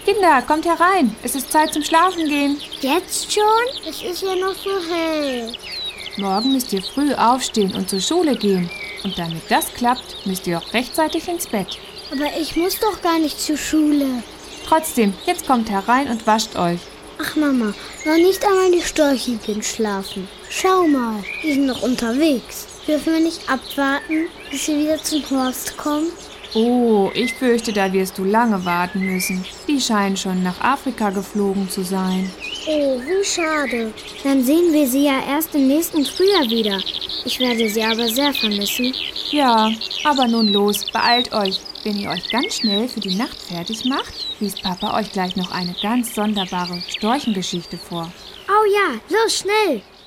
Kinder, kommt herein. Es ist Zeit zum Schlafen gehen. Jetzt schon? Es ist ja noch so hell. Morgen müsst ihr früh aufstehen und zur Schule gehen. Und damit das klappt, müsst ihr auch rechtzeitig ins Bett. Aber ich muss doch gar nicht zur Schule. Trotzdem, jetzt kommt herein und wascht euch. Ach Mama, noch nicht einmal die Störche gehen schlafen. Schau mal, die sind noch unterwegs. Dürfen wir nicht abwarten, bis sie wieder zum Horst kommen? Oh, ich fürchte, da wirst du lange warten müssen. Die scheinen schon nach Afrika geflogen zu sein. Oh, wie schade. Dann sehen wir sie ja erst im nächsten Frühjahr wieder. Ich werde sie aber sehr vermissen. Ja, aber nun los, beeilt euch. Wenn ihr euch ganz schnell für die Nacht fertig macht, liest Papa euch gleich noch eine ganz sonderbare Storchengeschichte vor. Oh ja, los, schnell!